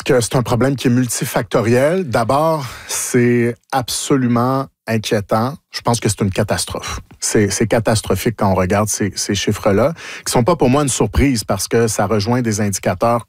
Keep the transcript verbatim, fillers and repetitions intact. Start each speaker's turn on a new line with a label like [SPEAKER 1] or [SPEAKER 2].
[SPEAKER 1] que c'est un problème qui est multifactoriel. D'abord, c'est absolument inquiétant. Je pense que c'est une catastrophe. C'est, c'est catastrophique quand on regarde ces, ces chiffres-là, qui sont pas pour moi une surprise parce que ça rejoint des indicateurs